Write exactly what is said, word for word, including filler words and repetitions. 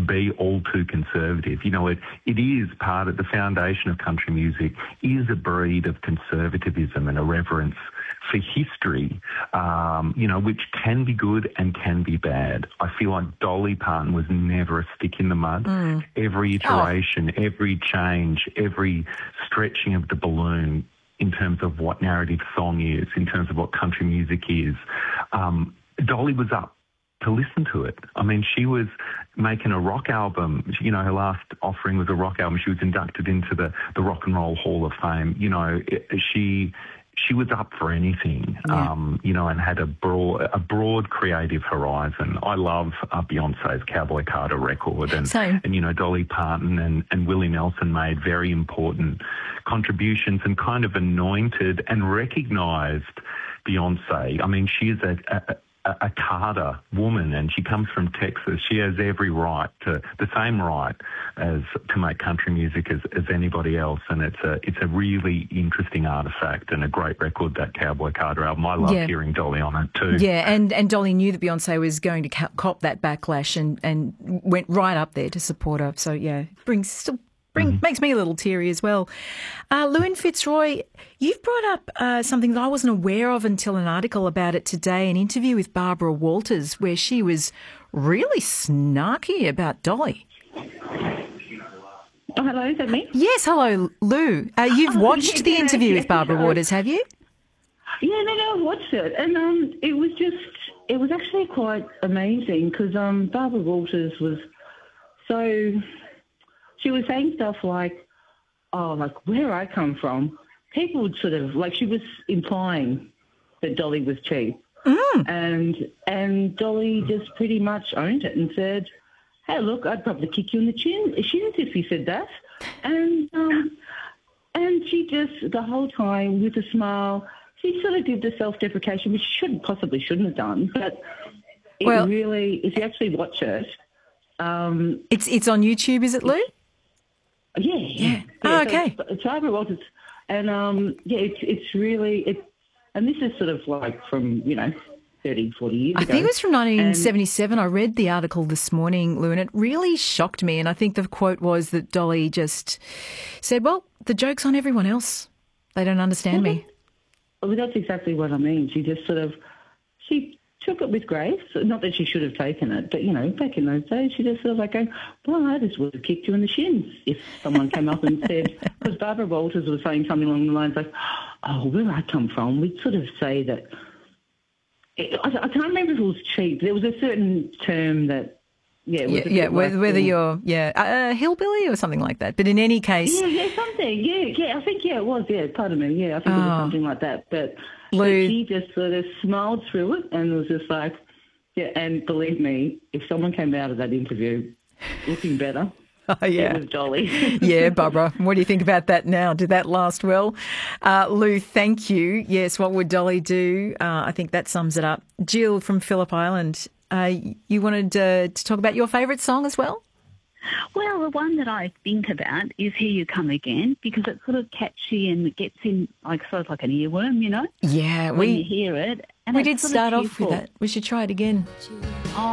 be all too conservative. You know, it, it is part of the foundation of country music is a breed of conservatism and a reverence for history, um, you know, which can be good and can be bad. I feel like Dolly Parton was never a stick in the mud. Mm. Every iteration, oh. every change, every stretching of the balloon in terms of what narrative song is, in terms of what country music is, um, Dolly was up to listen to it. I mean, she was making a rock album. You know, her last offering was a rock album. She was inducted into the, the Rock and Roll Hall of Fame. You know, it, she... She was up for anything, yeah. um, you know, and had a broad, a broad creative horizon. I love uh, Beyonce's Cowboy Carter record, and, Same. and you know, Dolly Parton and, and Willie Nelson made very important contributions and kind of anointed and recognised Beyonce. I mean, she is a, a, a Carter woman, and she comes from Texas. She has every right to the same right as to make country music as, as anybody else, and it's a it's a really interesting artefact and a great record, that Cowboy Carter album. I love yeah. hearing Dolly on it too. Yeah, and, and Dolly knew that Beyonce was going to cop that backlash and, and went right up there to support her. So yeah, brings still. Bring, mm-hmm. Makes me a little teary as well. Uh, Lewin Fitzroy, you've brought up uh, something that I wasn't aware of until an article about it today, an interview with Barbara Walters, where she was really snarky about Dolly. Oh, hello, is that me? Yes, hello, Lou. Uh, you've oh, watched yeah, the yeah, interview yeah, with Barbara yeah. Walters, have you? Yeah, no, no, I watched it. And um, it was just, it was actually quite amazing because um, Barbara Walters was so... She was saying stuff like, oh, like where I come from, people would sort of, like she was implying that Dolly was cheap. Mm. And and Dolly just pretty much owned it and said, hey, look, I'd probably kick you in the chin, shins if you said that. And, um, and she just, the whole time with a smile, she sort of did the self-deprecation, which she shouldn't, possibly shouldn't have done. But it well, really, if you actually watch it. Um, it's, it's on YouTube, is it, Lou? Yeah, yeah. yeah. yeah Oh, okay. So it's Barbara Walters, and um, yeah, it's it's really it, and this is sort of like from you know thirty, forty years I ago. I think it was from nineteen seventy-seven. And I read the article this morning, Lou, and it really shocked me. And I think the quote was that Dolly just said, "Well, the joke's on everyone else. They don't understand well, me." Well, that's exactly what I mean. She just sort of she. took it with grace. Not that she should have taken it, but, you know, back in those days, she just sort of like going, well, I just would have kicked you in the shins if someone came up and said, because Barbara Walters was saying something along the lines like, oh, where I come from, we'd sort of say that, it, I, I can't remember if it was cheap. There was a certain term that, yeah. It was yeah, yeah whether, like, whether you're, yeah, a uh, hillbilly or something like that. But in any case. Yeah, yeah, something. Yeah, yeah, I think, yeah, it was, yeah, pardon me. Yeah, I think oh. it was something like that. But, Lou, but she just sort of smiled through it and was just like, yeah, and believe me, if someone came out of that interview looking better, oh, yeah. it was Dolly. Yeah, Barbara, what do you think about that now? Did that last well? Uh, Lou, thank you. Yes, what would Dolly do? Uh, I think that sums it up. Jill from Phillip Island, uh, you wanted uh, to talk about your favourite song as well? Well, the one that I think about is Here You Come Again, because it's sort of catchy and it gets in like sort of like an earworm, you know? Yeah. When we, you hear it. And we it's did sort start of off with that. We should try it again. Oh,